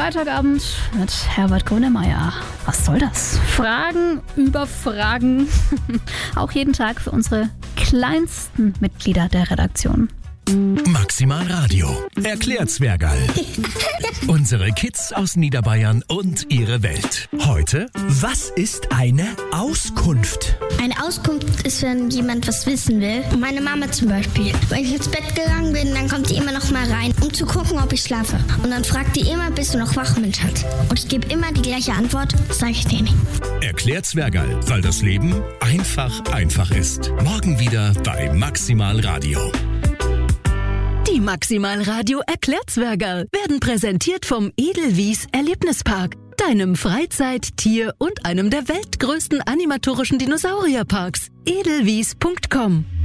Freitagabend mit Herbert Grönemeyer. Was soll das? Fragen über Fragen. Auch jeden Tag für unsere kleinsten Mitglieder der Redaktion. Maximal Radio. Erklärt Zwergal. Unsere Kids aus Niederbayern und ihre Welt. Heute, was ist eine Auskunft? Eine Auskunft ist, wenn jemand was wissen will. Meine Mama zum Beispiel. Wenn ich ins Bett gegangen bin, dann kommt die immer noch mal rein, um zu gucken, ob ich schlafe. Und dann fragt die immer, bist du noch wach, mein Schatz? Und ich gebe immer die gleiche Antwort, sage ich dir nicht. Erklärt Zwergal, weil das Leben einfach ist. Morgen wieder bei Maximal Radio. Die Maximal Radio Erklärzwergerl werden präsentiert vom Edelwies Erlebnispark, deinem Freizeit-, Tier- und einem der weltgrößten animatorischen Dinosaurierparks. edelwies.com